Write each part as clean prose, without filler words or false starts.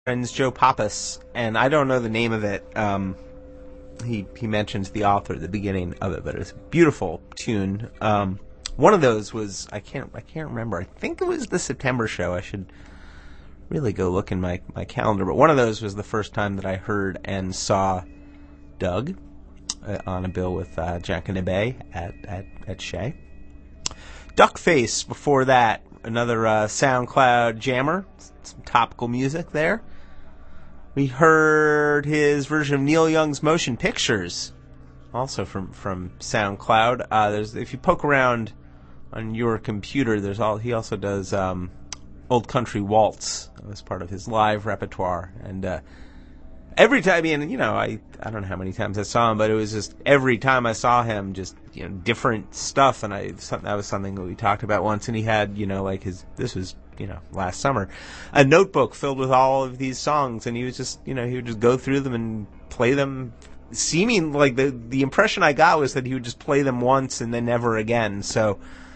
friend's Joe Pappas, and I don't know the name of it. He mentions the author at the beginning of it, but it's a beautiful tune. One of those was I can't remember. I think it was the September show. I should really go look in my calendar. But one of those was the first time that I heard and saw Doug on a bill with Jack and Abe at Shea. Duckface before that, another SoundCloud jammer, some topical music there. We heard his version of Neil Young's Motion Pictures, also from SoundCloud. There's, if you poke around on your computer, he also does Old Country Waltz as part of his live repertoire. And every time, I don't know how many times I saw him, but it was just every time I saw him, just different stuff. And that was something that we talked about once. And he had this was last summer, a notebook filled with all of these songs, and he was just he would just go through them and play them. Seeming like the impression I got was that he would just play them once and then never again. So,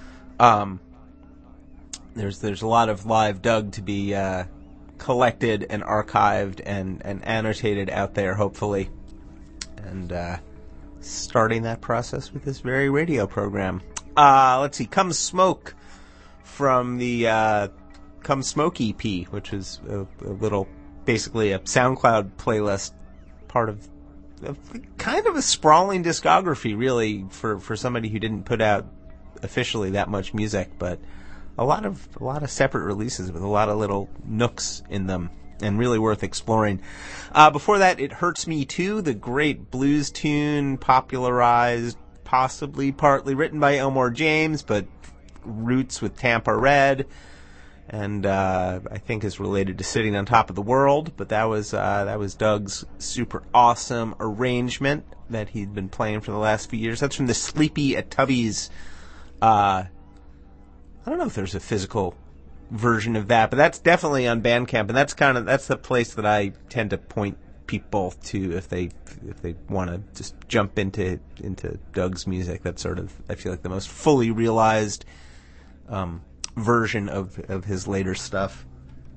there's a lot of live Doug to be collected and archived and annotated out there, hopefully, and starting that process with this very radio program. Let's see, Come Smoke from the Come Smoke EP, which is a little, basically a SoundCloud playlist, part of kind of a sprawling discography, really, for somebody who didn't put out officially that much music, but a lot of separate releases with a lot of little nooks in them, and really worth exploring. Before that, It Hurts Me Too, the great blues tune popularized, possibly partly written by Elmore James, but roots with Tampa Red, and I think is related to Sitting on Top of the World. But that was Doug's super awesome arrangement that he'd been playing for the last few years. That's from the Sleepy at Tubby's. I don't know if there's a physical version of that, but that's definitely on Bandcamp, and that's the place that I tend to point people to if they want to just jump into Doug's music. That's sort of, I feel like, the most fully realized version of his later stuff.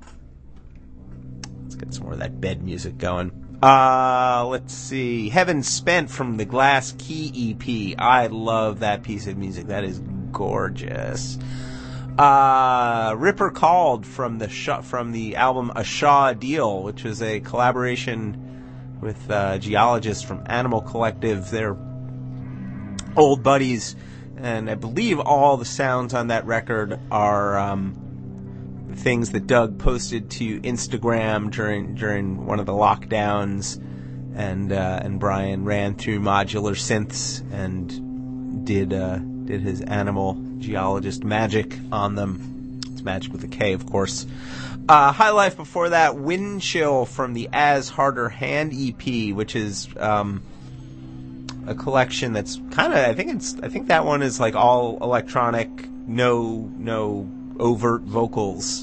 Let's get some more of that bed music going. Let's see, Heaven Spent from the Glass Key EP. I love that piece of music. That is gorgeous. Ripper Called from the album A Shaw Deal, which was a collaboration with geologists from Animal Collective. They're old buddies, and I believe all the sounds on that record are things that Doug posted to Instagram during one of the lockdowns, and Brian ran through modular synths and did his animal geologist magic on them. It's magic with a K, of course. High Life before that, Wind Chill from the As Harder Hand EP, which is a collection that's kind of, I think that one is like all electronic, no overt vocals.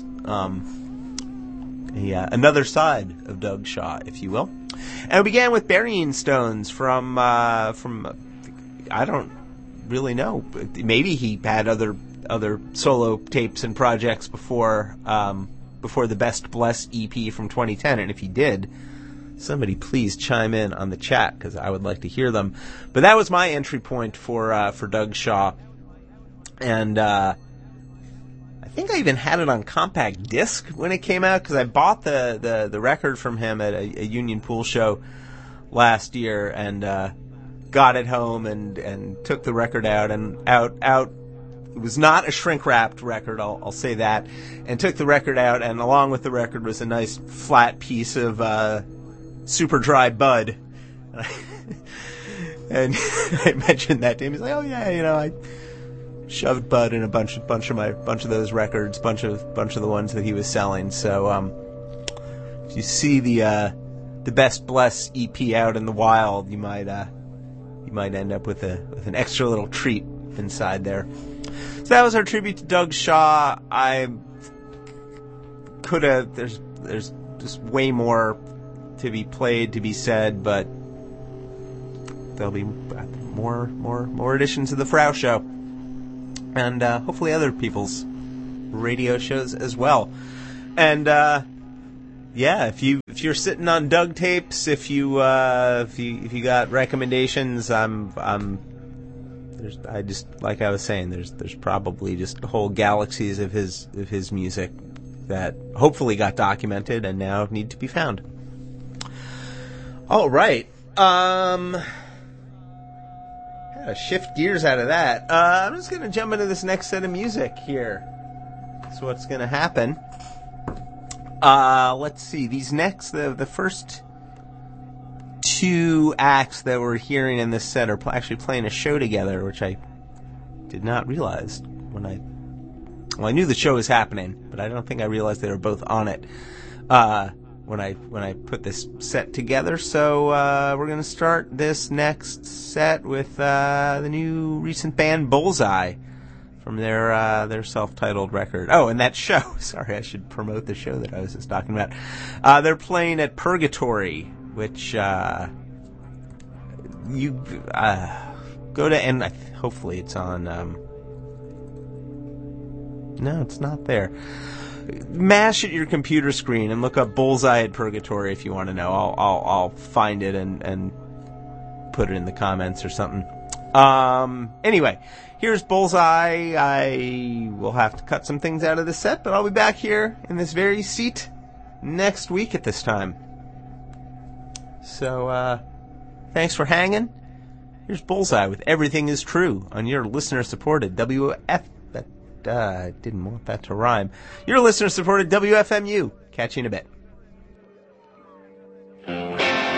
Another side of Doug Shaw, if you will. And we began with Burying Stones from I don't really know. Maybe he had other solo tapes and projects before the Best Bless EP from 2010, and if he did, somebody please chime in on the chat, because I would like to hear them. But that was my entry point for Doug Shaw, and I think I even had it on compact disc when it came out, because I bought the record from him at a Union Pool show last year, and got it home and took the record out. It was not a shrink-wrapped record, I'll say that, and took the record out, and along with the record was a nice flat piece of super dry bud. And I mentioned that to him. He's like, "Oh yeah, I shoved bud in a bunch of those records, bunch of the ones that he was selling." So if you see the Best Bless EP out in the wild, you might end up with an extra little treat inside there. So that was our tribute to Doug Shaw. There's just way more to be played, to be said, but there'll be more editions of the Frau Show, and hopefully other people's radio shows as well. And yeah, if you're sitting on Doug tapes, if you got recommendations, I just, like I was saying, there's probably just whole galaxies of his music that hopefully got documented and now need to be found. All right. Shift gears out of that. I'm just going to jump into this next set of music here. That's what's going to happen. Let's see. These next, the first two acts that we're hearing in this set are actually playing a show together, which I did not realize when I knew the show was happening, but I don't think I realized they were both on it when I put this set together. So we're going to start this next set with the new recent band Bullseye from their self-titled record. Oh, and that show. Sorry, I should promote the show that I was just talking about. They're playing at Purgatory, which you go to, and hopefully it's on. No, it's not there. Mash at your computer screen and look up Bullseye at Purgatory if you want to know. I'll find it and put it in the comments or something. Anyway, here's Bullseye. I will have to cut some things out of the set, but I'll be back here in this very seat next week at this time. So, thanks for hanging. Here's Bullseye with Everything Is True on your listener-supported WF... I didn't want that to rhyme. Your listener-supported WFMU. Catch you in a bit.